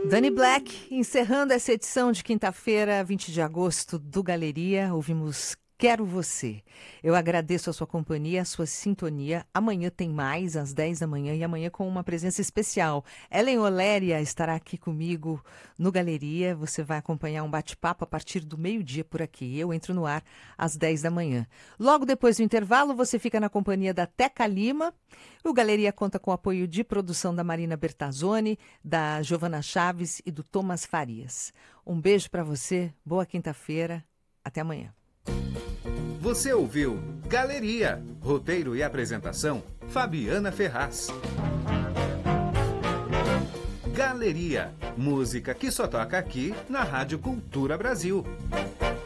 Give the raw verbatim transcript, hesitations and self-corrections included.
Dani Black, encerrando essa edição de quinta-feira, vinte de agosto, do Galeria, ouvimos Quero Você. Eu agradeço a sua companhia, a sua sintonia. Amanhã tem mais, às dez da manhã, e amanhã com uma presença especial. Ellen Oléria estará aqui comigo no Galeria. Você vai acompanhar um bate-papo a partir do meio-dia por aqui. Eu entro no ar às dez da manhã. Logo depois do intervalo, você fica na companhia da Teca Lima. O Galeria conta com o apoio de produção da Marina Bertazzoni, da Giovana Chaves e do Thomas Farias. Um beijo para você, boa quinta-feira, até amanhã. Você ouviu Galeria, roteiro e apresentação, Fabiana Ferraz. Galeria, música que só toca aqui na Rádio Cultura Brasil.